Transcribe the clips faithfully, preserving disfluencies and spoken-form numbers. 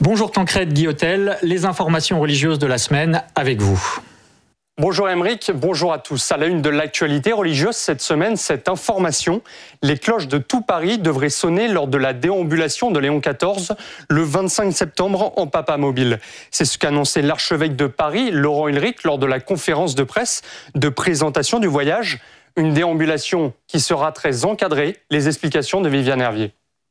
Bonjour Tancrède Guillotel, les informations religieuses de la semaine avec vous. Bonjour Aymeric, bonjour à tous. À la une de l'actualité religieuse cette semaine, cette information. Les cloches de tout Paris devraient sonner lors de la déambulation de Léon quatorze le vingt-cinq septembre en Papa Mobile. C'est ce qu'annonçait l'archevêque de Paris, Laurent Ulrich, lors de la conférence de presse de présentation du voyage. Une déambulation qui sera très encadrée. Les explications de Viviane Hervier.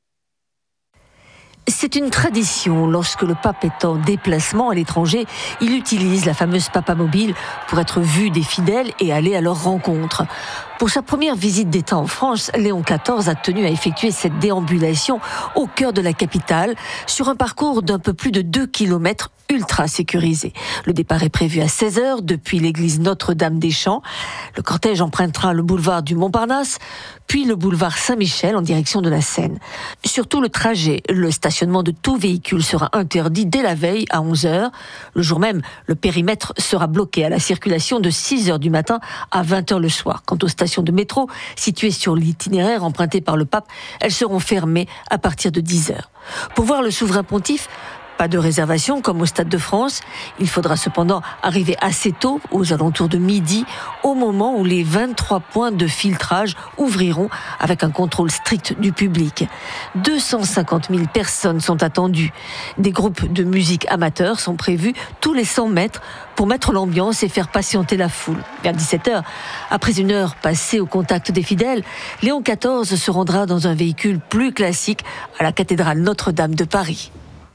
C'est une tradition. Lorsque le pape est en déplacement à l'étranger, il utilise la fameuse Papa Mobile pour être vu des fidèles et aller à leur rencontre. Pour sa première visite d'État en France, Léon quatorze a tenu à effectuer cette déambulation au cœur de la capitale, sur un parcours d'un peu plus de deux kilomètres ultra sécurisé. Le départ est prévu à seize heures depuis l'église Notre-Dame-des-Champs. Le cortège empruntera le boulevard du Montparnasse, puis le boulevard Saint-Michel en direction de la Seine. Sur tout le trajet, le stationnement de tout véhicule sera interdit dès la veille à onze heures. Le jour même, le périmètre sera bloqué à la circulation de six heures du matin à vingt heures le soir. Quant aux stations de métro situées sur l'itinéraire emprunté par le pape, elles seront fermées à partir de dix heures. Pour voir le souverain pontife, pas de réservation comme au Stade de France. Il faudra cependant arriver assez tôt, aux alentours de midi, au moment où les vingt-trois points de filtrage ouvriront avec un contrôle strict du public. deux cent cinquante mille personnes sont attendues. Des groupes de musique amateurs sont prévus tous les cent mètres pour mettre l'ambiance et faire patienter la foule. Vers dix-sept heures, après une heure passée au contact des fidèles, Léon quatorze se rendra dans un véhicule plus classique à la cathédrale Notre-Dame de Paris.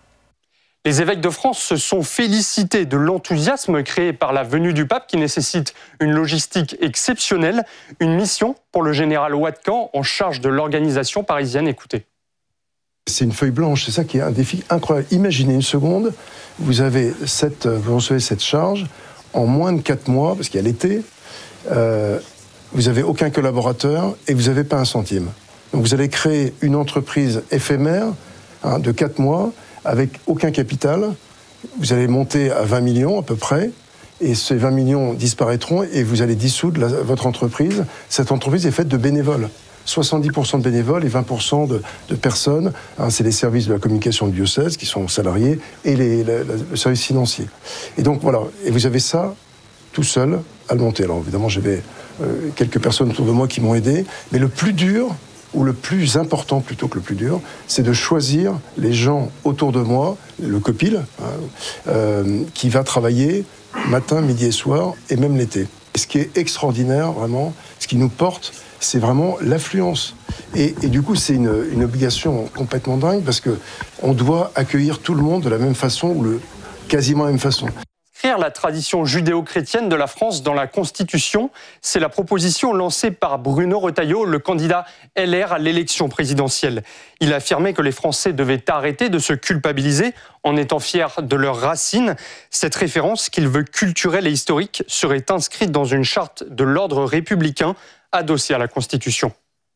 Les évêques de France se sont félicités de l'enthousiasme créé par la venue du pape qui nécessite une logistique exceptionnelle, une mission pour le général Ouatkan en charge de l'organisation parisienne. Écoutez. C'est une feuille blanche, c'est ça qui est un défi incroyable. Imaginez une seconde, vous, avez cette, vous recevez cette charge en moins de quatre mois, parce qu'il y a l'été, euh, vous n'avez aucun collaborateur et vous n'avez pas un centime. Donc vous allez créer une entreprise éphémère hein, de quatre mois, avec aucun capital, vous allez monter à vingt millions à peu près, et ces vingt millions disparaîtront et vous allez dissoudre la, votre entreprise. Cette entreprise est faite de bénévoles, soixante-dix pour cent de bénévoles et vingt pour cent de, de personnes. Hein, c'est les services de la communication du diocèse qui sont salariés et les, le, le service financier. Et donc voilà, et vous avez ça tout seul à le monter. Alors évidemment, j'avais euh, quelques personnes autour de moi qui m'ont aidé, mais le plus dur, ou le plus important plutôt que le plus dur, c'est de choisir les gens autour de moi, le copil, hein, euh, qui va travailler matin, midi et soir, et même l'été. Et ce qui est extraordinaire, vraiment, ce qui nous porte, c'est vraiment l'affluence. Et, et du coup, c'est une, une obligation complètement dingue, parce qu'on doit accueillir tout le monde de la même façon, ou le, quasiment la même façon. Inscrire la tradition judéo-chrétienne de la France dans la Constitution, c'est la proposition lancée par Bruno Retailleau, le candidat L R à l'élection présidentielle. Il a affirmé que les Français devaient arrêter de se culpabiliser en étant fiers de leurs racines. Cette référence qu'il veut culturelle et historique serait inscrite dans une charte de l'ordre républicain adossée à la Constitution.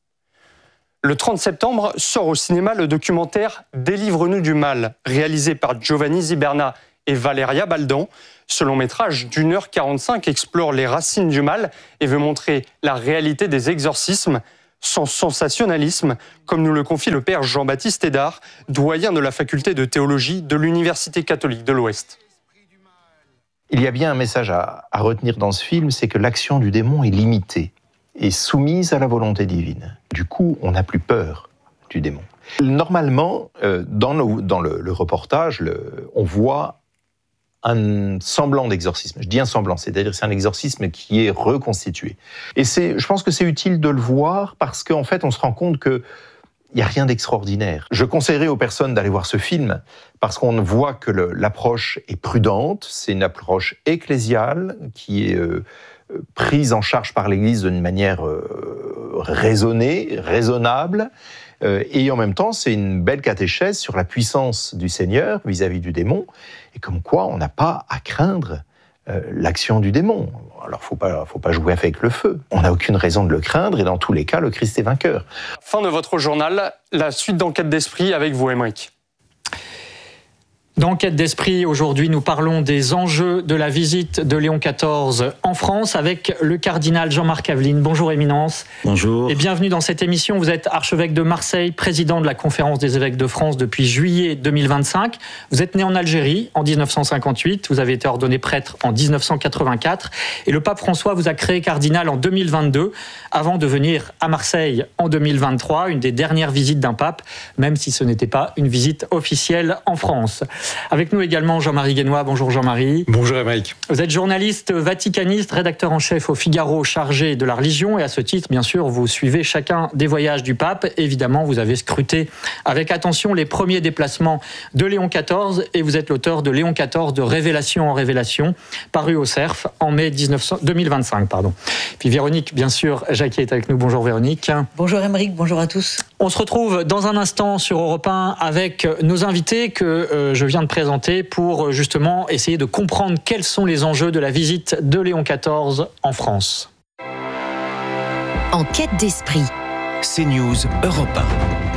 Le trente septembre sort au cinéma le documentaire « Délivre-nous du mal », réalisé par Giovanni Ziberna et Valeria Baldan. Ce long métrage d'une heure quarante-cinq explore les racines du mal et veut montrer la réalité des exorcismes sans sensationnalisme, comme nous le confie le père Jean-Baptiste Hédard, doyen de la faculté de théologie de l'Université catholique de l'Ouest. Il y a bien un message à, à retenir dans ce film, c'est que l'action du démon est limitée et soumise à la volonté divine. Du coup, on n'a plus peur du démon. Normalement, euh, dans, le, dans le, le reportage, le, on voit un semblant d'exorcisme. Je dis un semblant, c'est-à-dire que c'est un exorcisme qui est reconstitué. Et c'est, je pense que c'est utile de le voir parce qu'en fait, on se rend compte qu'il n'y a rien d'extraordinaire. Je conseillerais aux personnes d'aller voir ce film parce qu'on voit que le, l'approche est prudente, c'est une approche ecclésiale qui est euh, prise en charge par l'Église d'une manière euh, raisonnée, raisonnable. Euh, et en même temps, c'est une belle catéchèse sur la puissance du Seigneur vis-à-vis du démon, et comme quoi on n'a pas à craindre euh, l'action du démon. Alors, il ne faut, faut pas jouer avec le feu. On n'a aucune raison de le craindre, et dans tous les cas, le Christ est vainqueur. Fin de votre journal, la suite d'Enquête d'Esprit avec vous, Aymeric. Dans Enquête d'esprit, aujourd'hui, nous parlons des enjeux de la visite de Léon quatorze en France avec le cardinal Jean-Marc Aveline. Bonjour Éminence. Bonjour. Et bienvenue dans cette émission. Vous êtes archevêque de Marseille, président de la Conférence des évêques de France depuis juillet deux mille vingt-cinq. Vous êtes né en Algérie en dix-neuf cent cinquante-huit. Vous avez été ordonné prêtre en dix-neuf cent quatre-vingt-quatre. Et le pape François vous a créé cardinal en deux mille vingt-deux, avant de venir à Marseille en deux mille vingt-trois, une des dernières visites d'un pape, même si ce n'était pas une visite officielle en France. Avec nous également Jean-Marie Guénois. Bonjour Jean-Marie. Bonjour Émeric. Vous êtes journaliste vaticaniste, rédacteur en chef au Figaro, chargé de la religion. Et à ce titre, bien sûr, vous suivez chacun des voyages du pape. Évidemment, vous avez scruté avec attention les premiers déplacements de Léon quatorze. Et vous êtes l'auteur de Léon quatorze, de Révélation en Révélation, paru au Cerf en mai deux mille vingt-cinq. Pardon. Puis Véronique, bien sûr, Jacquier est avec nous. Bonjour Véronique. Bonjour Émeric, bonjour à tous. On se retrouve dans un instant sur Europe un avec nos invités que euh, je viens de présenter pour justement essayer de comprendre quels sont les enjeux de la visite de Léon quatorze en France. Enquête d'esprit. CNews Europe un.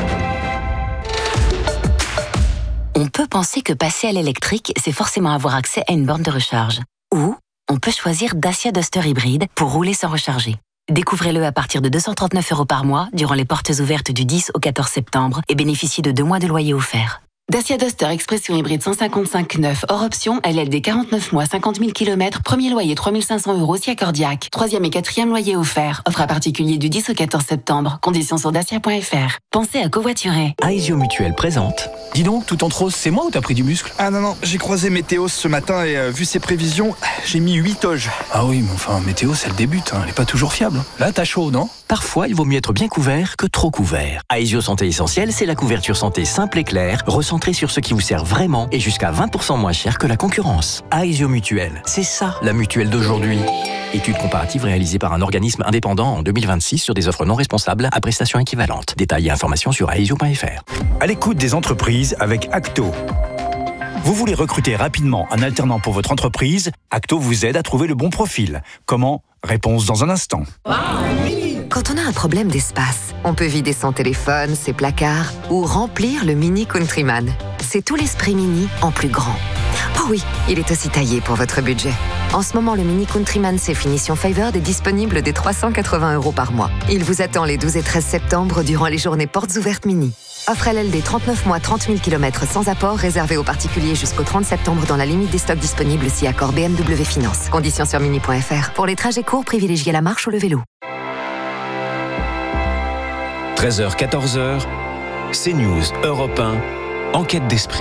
On peut penser que passer à l'électrique, c'est forcément avoir accès à une borne de recharge. Ou on peut choisir Dacia Duster hybride pour rouler sans recharger. Découvrez-le à partir de deux cent trente-neuf euros par mois durant les portes ouvertes du dix au quatorze septembre et bénéficiez de deux mois de loyer offert. Dacia Duster Expression hybride cent cinquante-cinq neuf, hors option, L L D quarante-neuf mois, cinquante mille kilomètres, premier loyer trois mille cinq cents euros si accordiaque. Troisième et quatrième loyer offert. Offre à particulier du dix au quatorze septembre. Conditions sur dacia point f r. Pensez à covoiturer. Aesio Mutuel présente. Dis donc, tout en rose, c'est moi ou t'as pris du muscle? Ah non, non, j'ai croisé Météo ce matin et euh, vu ses prévisions, j'ai mis huit toges. Ah oui, mais enfin, Météo, c'est le début, hein. Elle est pas toujours fiable. Là, t'as chaud, non? Parfois, il vaut mieux être bien couvert que trop couvert. Aesio Santé Essentielle, c'est la couverture santé simple et claire, recentrée sur ce qui vous sert vraiment et jusqu'à vingt pour cent moins cher que la concurrence. Aesio Mutuel, c'est ça la mutuelle d'aujourd'hui. Étude comparative réalisée par un organisme indépendant en deux mille vingt-six sur des offres non responsables à prestations équivalentes. Détails et informations sur aesio point f r. À l'écoute des entreprises avec Acto. Vous voulez recruter rapidement un alternant pour votre entreprise? Acto vous aide à trouver le bon profil. Comment? Réponse dans un instant. Quand on a un problème d'espace, on peut vider son téléphone, ses placards ou remplir le Mini Countryman. C'est tout l'esprit Mini en plus grand. Oh oui, il est aussi taillé pour votre budget. En ce moment, le Mini Countryman C Finition Favored est disponible dès trois cent quatre-vingts euros par mois. Il vous attend les douze et treize septembre durant les journées portes ouvertes Mini. Offre L L D trente-neuf mois, trente mille kilomètres sans apport, réservé aux particuliers jusqu'au trente septembre dans la limite des stocks disponibles si accord B M W Finance. Conditions sur mini point f r. Pour les trajets courts, privilégiez la marche ou le vélo. treize heures, quatorze heures, CNews Europe un, Enquête d'esprit.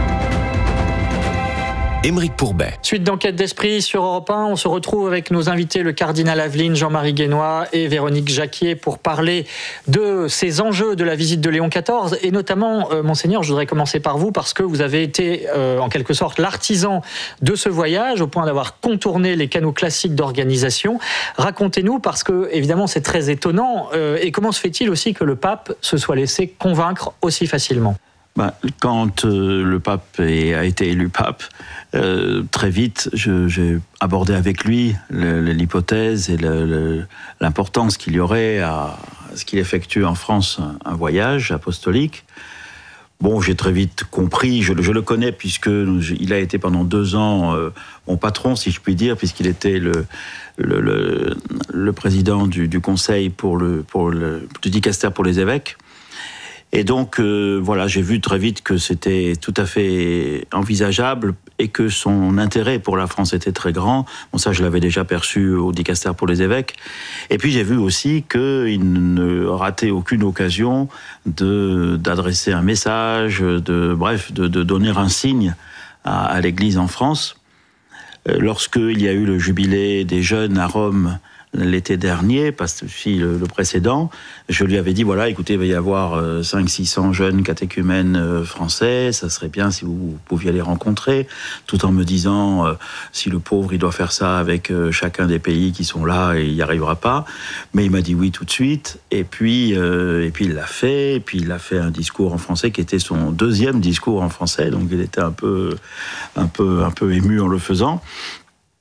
Émeric Pourbet. Suite d'Enquête d'esprit sur Europe un, on se retrouve avec nos invités, le cardinal Aveline, Jean-Marie Guénois et Véronique Jacquier, pour parler de ces enjeux de la visite de Léon quatorze. Et notamment, euh, Monseigneur, je voudrais commencer par vous, parce que vous avez été euh, en quelque sorte l'artisan de ce voyage, au point d'avoir contourné les canaux classiques d'organisation. Racontez-nous, parce que évidemment c'est très étonnant, euh, et comment se fait-il aussi que le pape se soit laissé convaincre aussi facilement ? Ben, quand euh, le pape est, a été élu pape, euh, très vite, je, j'ai abordé avec lui le, l'hypothèse et le, le, l'importance qu'il y aurait à, à ce qu'il effectue en France un, un voyage apostolique. Bon, j'ai très vite compris, je, je le connais puisque il a été pendant deux ans euh, mon patron, si je puis dire, puisqu'il était le, le, le, le président du, du conseil pour le, pour le, du dicaster pour les évêques. Et donc, euh, voilà, j'ai vu très vite que c'était tout à fait envisageable et que son intérêt pour la France était très grand. Bon, ça, je l'avais déjà perçu au dicaster pour les évêques. Et puis, j'ai vu aussi qu'il ne ratait aucune occasion de, d'adresser un message, de, bref, de, de donner un signe à, à l'Église en France. Lorsqu'il y a eu le jubilé des jeunes à Rome, l'été dernier, pas le, le précédent, je lui avais dit, voilà, écoutez, il va y avoir cinq cents à six cents jeunes catéchumènes français, ça serait bien si vous pouviez les rencontrer, tout en me disant, euh, si le pauvre, il doit faire ça avec euh, chacun des pays qui sont là, et il n'y arrivera pas. Mais il m'a dit oui tout de suite, et puis, euh, et puis il l'a fait, et puis il a fait un discours en français qui était son deuxième discours en français, donc il était un peu, un peu, un peu ému en le faisant.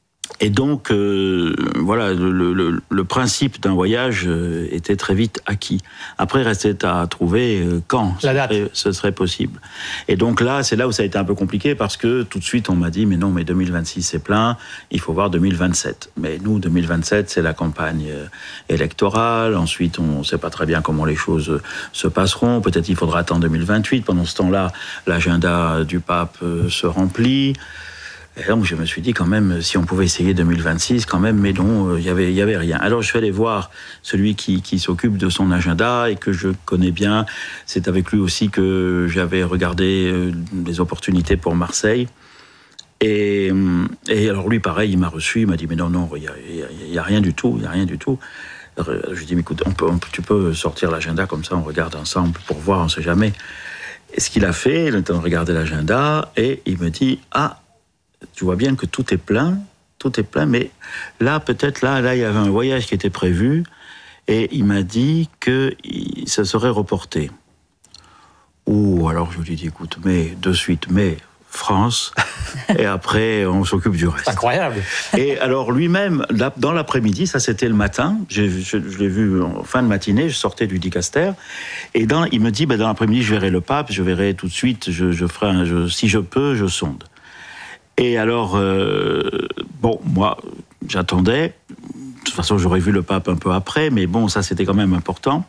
Et donc, euh, voilà, le, le, le principe d'un voyage était très vite acquis. Après, il restait à trouver quand La date. Ce, serait, ce serait possible. Et donc là, c'est là où ça a été un peu compliqué, parce que tout de suite, on m'a dit, mais non, mais deux mille vingt-six, c'est plein, il faut voir deux mille vingt-sept. Mais nous, deux mille vingt-sept, c'est la campagne électorale. Ensuite, on ne sait pas très bien comment les choses se passeront. Peut-être il faudra attendre deux mille vingt-huit. Pendant ce temps-là, l'agenda du pape se remplit. Et donc, je me suis dit, quand même, si on pouvait essayer deux mille vingt-six, quand même, mais non, il n'y avait, y avait rien. Alors, je suis allé voir celui qui, qui s'occupe de son agenda et que je connais bien. C'est avec lui aussi que j'avais regardé des opportunités pour Marseille. Et, et alors, lui, pareil, il m'a reçu, il m'a dit, mais non, non, il n'y a, y a, a rien du tout, il n'y a rien du tout. Alors, je lui ai dit, mais écoute, on peut, on peut, tu peux sortir l'agenda comme ça, on regarde ensemble pour voir, on ne sait jamais. Et ce qu'il a fait, il a regardé l'agenda et il me dit, ah, tu vois bien que tout est plein, tout est plein, mais là, peut-être, là, là, il y avait un voyage qui était prévu, et il m'a dit que ça serait reporté. Ou alors, je lui ai dit, écoute, mais, de suite, mais, France, et après, on s'occupe du reste. Incroyable. Et alors, lui-même, dans l'après-midi, ça, c'était le matin, je, je, je l'ai vu en fin de matinée, je sortais du dicaster, et dans, il me dit, ben, dans l'après-midi, je verrai le pape, je verrai tout de suite, je, je ferai un, je, si je peux, je sonde. Et alors, euh, bon, moi, j'attendais. De toute façon, j'aurais vu le pape un peu après, mais bon, ça, c'était quand même important.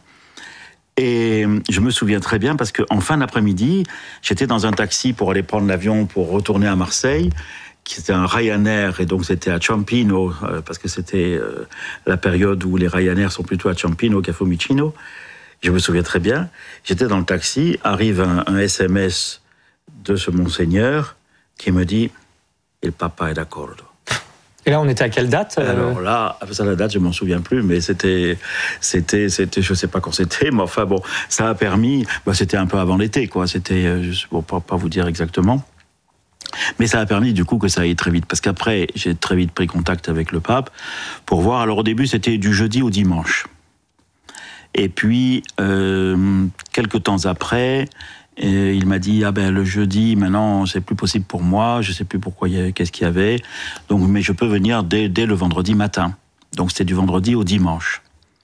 Et je me souviens très bien, parce qu'en fin d'après-midi, j'étais dans un taxi pour aller prendre l'avion pour retourner à Marseille, qui était un Ryanair, et donc c'était à Ciampino, euh, parce que c'était euh, la période où les Ryanair sont plutôt à Ciampino qu'à Fiumicino. Je me souviens très bien. J'étais dans le taxi, arrive un, un S M S de ce monseigneur qui me dit... Et le papa est d'accord. Et là, on était à quelle date euh... Alors là, ça, la date, je m'en souviens plus, mais c'était, c'était, c'était, je sais pas quand c'était, mais enfin bon, ça a permis. Bah, c'était un peu avant l'été, quoi. C'était, euh, bon, pas, pas vous dire exactement, mais ça a permis du coup que ça aille très vite, parce qu'après, j'ai très vite pris contact avec le pape pour voir. Alors au début, c'était du jeudi au dimanche, et puis euh, quelques temps après. Et il m'a dit, ah ben le jeudi, maintenant, c'est plus possible pour moi, je sais plus pourquoi, qu'est-ce qu'il y avait, donc, mais je peux venir dès, dès le vendredi matin. Donc c'était du vendredi au dimanche.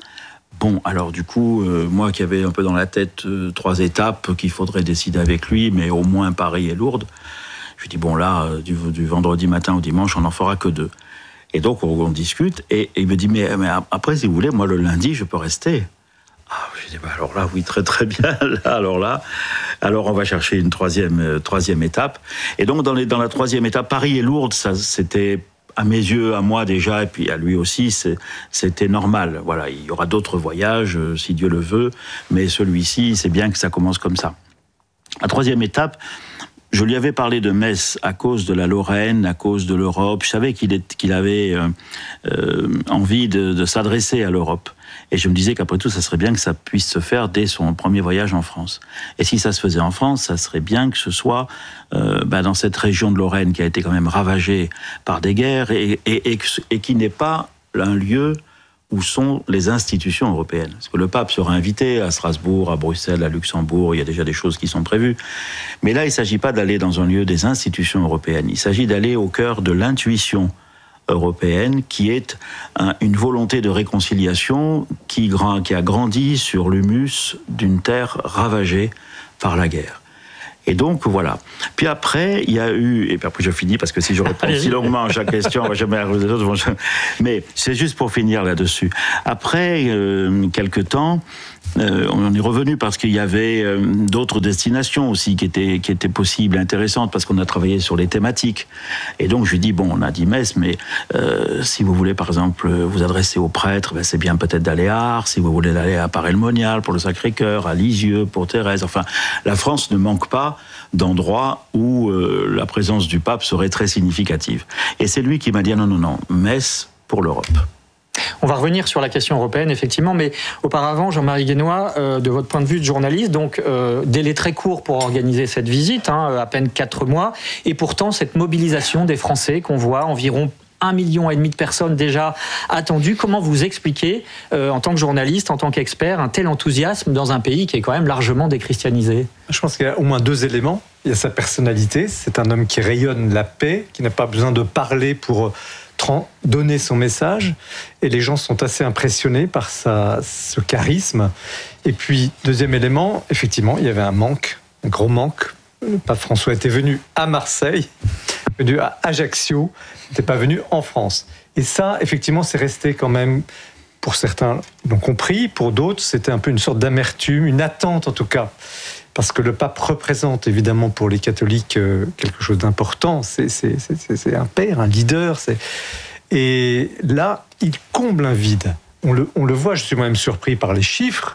Bon, alors du coup, euh, moi qui avais un peu dans la tête euh, trois étapes qu'il faudrait décider avec lui, mais au moins Paris et Lourdes, je lui dis, bon là, euh, du, du vendredi matin au dimanche, on n'en fera que deux. Et donc on, on discute, et, et il me dit, mais, mais après, si vous voulez, moi le lundi, je peux rester. Ah, je dis, bah alors là, oui, très très bien. Là, alors là, alors on va chercher une troisième, euh, troisième étape. Et donc, dans, les, dans la troisième étape, Paris et Lourdes, ça, c'était, à mes yeux, à moi déjà, et puis à lui aussi, c'est, c'était normal. Voilà, il y aura d'autres voyages, euh, si Dieu le veut, mais celui-ci, c'est bien que ça commence comme ça. La troisième étape, je lui avais parlé de Metz à cause de la Lorraine, à cause de l'Europe. Je savais qu'il, est, qu'il avait euh, euh, envie de, de s'adresser à l'Europe. Et je me disais qu'après tout, ça serait bien que ça puisse se faire dès son premier voyage en France. Et si ça se faisait en France, ça serait bien que ce soit euh, bah, dans cette région de Lorraine qui a été quand même ravagée par des guerres et, et, et, et qui n'est pas un lieu où sont les institutions européennes. Parce que le pape sera invité à Strasbourg, à Bruxelles, à Luxembourg, il y a déjà des choses qui sont prévues. Mais là, il ne s'agit pas d'aller dans un lieu des institutions européennes, il s'agit d'aller au cœur de l'intuition européenne, qui est un, une volonté de réconciliation qui, grand, qui a grandi sur l'humus d'une terre ravagée par la guerre. Et donc, voilà. Puis après, il y a eu... Et puis après, je finis, parce que si je réponds si longuement à chaque question, on va jamais arriver aux autres. Mais c'est juste pour finir là-dessus. Après euh, quelques temps, euh, on est revenu parce qu'il y avait euh, d'autres destinations aussi qui étaient, qui étaient possibles, intéressantes, parce qu'on a travaillé sur les thématiques. Et donc, je lui dis, bon, on a dit Metz, mais euh, si vous voulez, par exemple, vous adresser aux prêtres, ben, c'est bien peut-être d'aller à Ars. Si vous voulez aller à Paray-le-Monial pour le Sacré-Cœur, à Lisieux pour Thérèse. Enfin, la France ne manque pas d'endroits où euh, la présence du pape serait très significative. Et c'est lui qui m'a dit, non, non, non, Metz pour l'Europe. On va revenir sur la question européenne, effectivement, mais auparavant, Jean-Marie Guénois, euh, de votre point de vue de journaliste, donc euh, délai très court pour organiser cette visite, hein, à peine quatre mois, et pourtant cette mobilisation des Français qu'on voit, environ un million et demi de personnes déjà attendues. Comment vous expliquez, euh, en tant que journaliste, en tant qu'expert, un tel enthousiasme dans un pays qui est quand même largement déchristianisé? Je pense qu'il y a au moins deux éléments. Il y a sa personnalité. C'est un homme qui rayonne la paix, qui n'a pas besoin de parler pour donner son message. Et les gens sont assez impressionnés par sa, ce charisme. Et puis, deuxième élément, effectivement, il y avait un manque, un gros manque. Le pape François était venu à Marseille, venu à Ajaccio, n'était pas venu en France. Et ça, effectivement, c'est resté quand même, pour certains l'ont compris, pour d'autres, c'était un peu une sorte d'amertume, une attente en tout cas. Parce que le pape représente évidemment pour les catholiques quelque chose d'important. C'est, c'est, c'est, c'est un père, un leader. C'est... Et là, il comble un vide. On le, on le voit, je suis moi-même surpris par les chiffres.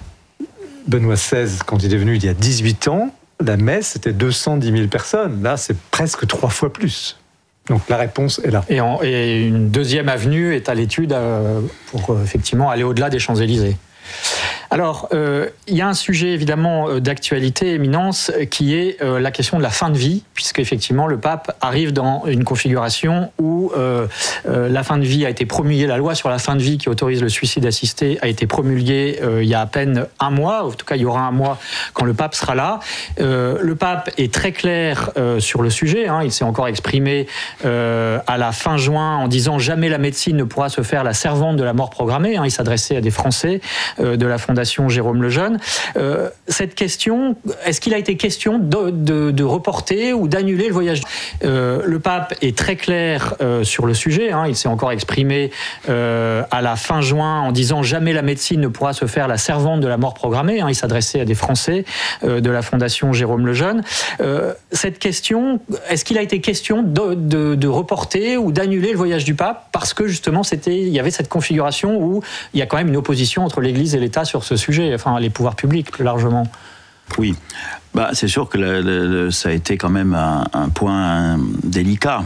Benoît seize, quand il est venu il y a dix-huit ans, la messe, c'était deux cent dix mille personnes. Là, c'est presque trois fois plus. Donc la réponse est là. Et, en, et une deuxième avenue est à l'étude euh, pour euh, effectivement aller au-delà des Champs-Élysées. Alors, euh, il y a un sujet évidemment d'actualité, éminence, qui est euh, la question de la fin de vie, puisque effectivement le pape arrive dans une configuration où euh, euh, la fin de vie a été promulguée, la loi sur la fin de vie qui autorise le suicide assisté a été promulguée euh, il y a à peine un mois, en tout cas il y aura un mois quand le pape sera là. Euh, le pape est très clair euh, sur le sujet, hein, il s'est encore exprimé euh, à la fin juin en disant « Jamais la médecine ne pourra se faire la servante de la mort programmée hein, », il s'adressait à des Français euh, de la Fondation Jérôme Lejeune. Euh, cette question, est-ce qu'il a été question de, de, de reporter ou d'annuler le voyage? euh, Le pape est très clair euh, sur le sujet, hein, il s'est encore exprimé euh, à la fin juin en disant « Jamais la médecine ne pourra se faire la servante de la mort programmée hein, », il s'adressait à des Français euh, de la Fondation Jérôme Lejeune. Euh, cette question, est-ce qu'il a été question de, de, de reporter ou d'annuler le voyage du pape parce que justement c'était, il y avait cette configuration où il y a quand même une opposition entre l'Église et l'État sur ce sujet, enfin les pouvoirs publics plus largement. Oui, bah, c'est sûr que le, le, ça a été quand même un, un point délicat.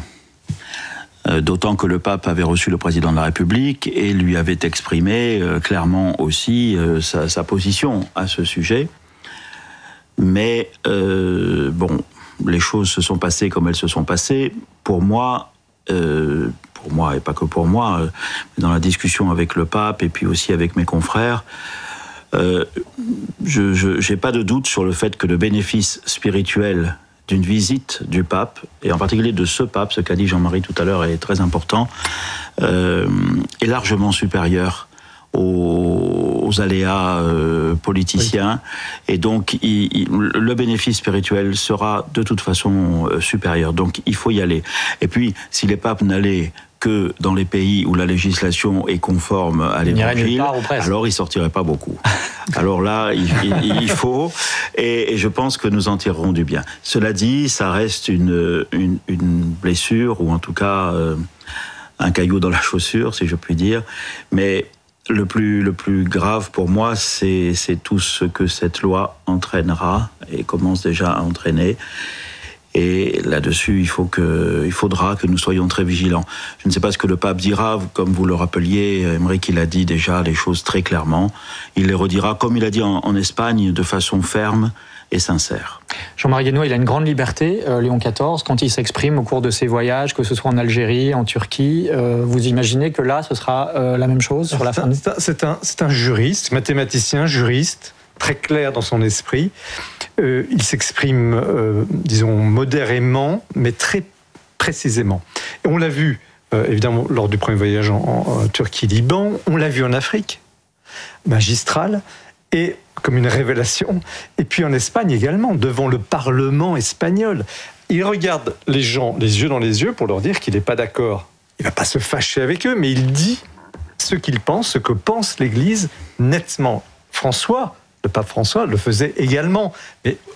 Euh, d'autant que le pape avait reçu le président de la République et lui avait exprimé euh, clairement aussi euh, sa, sa position à ce sujet. Mais euh, bon, les choses se sont passées comme elles se sont passées. Pour moi, euh, pour moi et pas que pour moi, euh, dans la discussion avec le pape et puis aussi avec mes confrères, Euh, je n'ai pas de doute sur le fait que le bénéfice spirituel d'une visite du pape, et en particulier de ce pape, ce qu'a dit Jean-Marie tout à l'heure est très important, euh, est largement supérieur aux, aux aléas euh, politiciens. Oui. Et donc, il, il, le bénéfice spirituel sera de toute façon euh, supérieur. Donc, il faut y aller. Et puis, si les papes n'allaient que dans les pays où la législation est conforme à l'évangile, alors il ne sortirait pas beaucoup. Alors là, il, il, il faut, et, et je pense que nous en tirerons du bien. Cela dit, ça reste une, une, une blessure, ou en tout cas euh, un caillou dans la chaussure, si je puis dire, mais le plus, le plus grave pour moi, c'est, c'est tout ce que cette loi entraînera, et commence déjà à entraîner. Et là-dessus, il, faut que, il faudra que nous soyons très vigilants. Je ne sais pas ce que le pape dira, comme vous le rappeliez, Aymeric, il a dit déjà les choses très clairement. Il les redira, comme il a dit en, en Espagne, de façon ferme et sincère. Jean-Marie Guénois, il a une grande liberté, euh, Léon quatorze, quand il s'exprime au cours de ses voyages, que ce soit en Algérie, en Turquie. Euh, vous imaginez que là, ce sera euh, la même chose sur la fin de... C'est un, c'est un, c'est un juriste, mathématicien, juriste, très clair dans son esprit. Euh, il s'exprime, euh, disons, modérément, mais très précisément. Et on l'a vu, euh, évidemment, lors du premier voyage en, en Turquie-Liban, on l'a vu en Afrique, magistral, et comme une révélation, et puis en Espagne également, devant le Parlement espagnol. Il regarde les gens les yeux dans les yeux pour leur dire qu'il n'est pas d'accord. Il ne va pas se fâcher avec eux, mais il dit ce qu'il pense, ce que pense l'Église nettement. François, le pape François le faisait également, mais